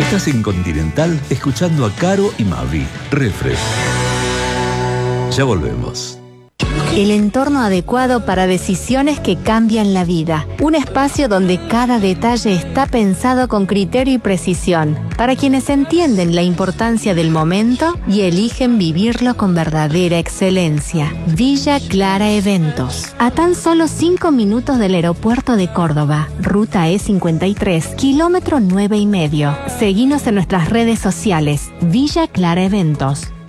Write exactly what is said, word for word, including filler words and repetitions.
Estás en Continental escuchando a Caro y Mavi. Refre. Ya volvemos. El entorno adecuado para decisiones que cambian la vida. Un espacio donde cada detalle está pensado con criterio y precisión, para quienes entienden la importancia del momento y eligen vivirlo con verdadera excelencia. Villa Clara Eventos. A tan solo cinco minutos del aeropuerto de Córdoba, ruta E cincuenta y tres, kilómetro nueve y medio. Seguinos en nuestras redes sociales. Villa Clara Eventos.